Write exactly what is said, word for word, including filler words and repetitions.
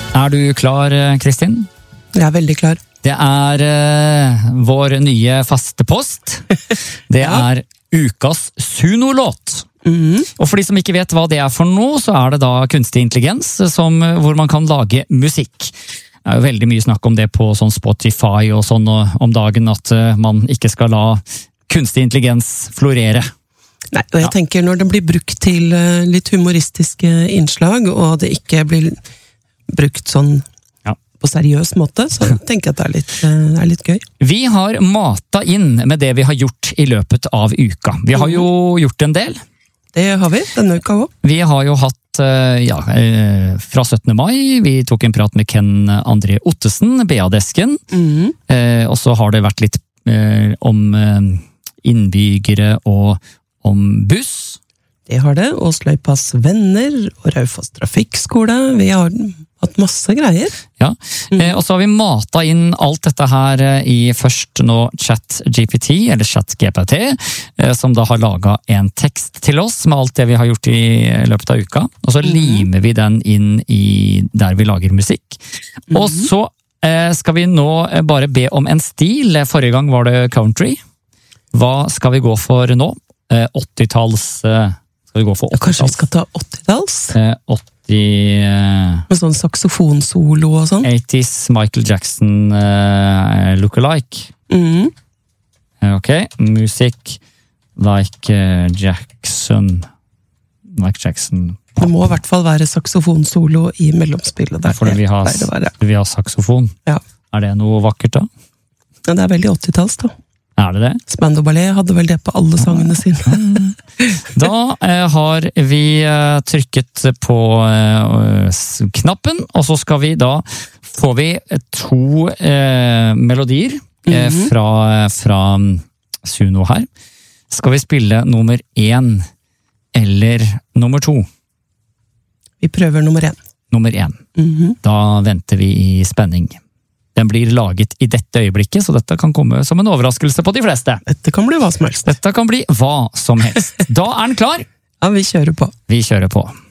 Er du klar, Kristin? Jeg er veldig klar. Det er uh, vår nye faste post. Det ja. er ukas Suno-låt. Mm. Og for de som ikke vet hva det er for noe, så er det da kunstig intelligens som, hvor man kan lage musikk. Det er jo veldig mye snakk om det på sånn Spotify og sånn og om dagen, at uh, man ikke skal la kunstig intelligens florere. Nei, og jeg ja. tenker når det blir brukt til uh, litt humoristiske innslag, og det ikke blir brukt sånn ja. på seriøs måte, så tenker jeg at det er litt, uh, er litt gøy. Vi har matet inn med det vi har gjort i løpet av uka. Vi har jo gjort en del. Det har vi, denne uka også. Vi har jo hatt ja, fra syttende mai, vi tok en prat med Ken André Ottesen, B A-desken, mm. og så har det vært litt om innbyggere og om buss. Det har det, og Sløypas venner, og Raufoss trafikkskole, vi har hatt masse greier. Ja, mm. og så har vi matet inn alt dette her i først nå ChatGPT, eller ChatGPT, som da har laget en tekst til oss med alt det vi har gjort i løpet av uka, og så mm. limer vi den inn i der vi lager musikk. Mm. Og så skal vi nå bare be om en stil. Forrige gang var det country. Hva skal vi gå for nå? åttitalls... Skal vi gå for åttitalls? Ja, kanskje vi skal ta åttitalls? åtti... Med sånn saksofonsolo og sånn? åttitalls Michael Jackson uh, look-alike. Mm. Ok, musikk like uh, Jackson. Like Jackson. Det må i hvert fall være saksofonsolo i mellomspillet. Der fordi vi har, vi har saksofon. Ja. Er det noe vakkert da? Ja, det er veldig åttitalls da. Er det det? Spandau Ballet hadde vel det på alle sangene sine. Da eh, har vi eh, trykket på eh, knappen, og så skal vi da, får vi to eh, melodier eh, mm-hmm. fra, fra Suno her. Skal vi spille nummer én eller nummer to? Vi prøver nummer én. Nummer én. Mm-hmm. Da venter vi i spenning. Den blir laget i dette øyeblikket, så dette kan komme som en overraskelse på de fleste. Dette kan bli hva som helst. Dette kan bli hva som helst. Da er den klar. Ja, vi kjører på. Vi kjører på.